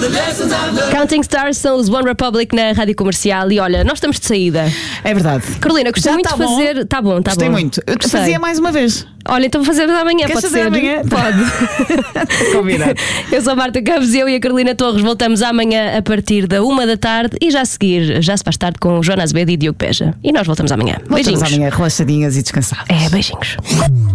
Counting Stars são os One Republic na Rádio Comercial. E olha, nós estamos de saída. É verdade. Carolina, gostei Já muito tá de fazer. bom. Tá bom, tá Gostei bom. muito. Eu te Gostei. fazia mais uma vez. Olha, então fazemos amanhã, Queres pode fazer ser? amanhã? Pode. Combinado. Eu sou a Marta Campos, eu e a Carolina Torres voltamos amanhã a partir da 1 da tarde e já a seguir, já se faz tarde com Joana Azevedo e Diogo Peja. E nós voltamos amanhã. Voltamos Beijinhos. amanhã relaxadinhas e descansadas. É, beijinhos.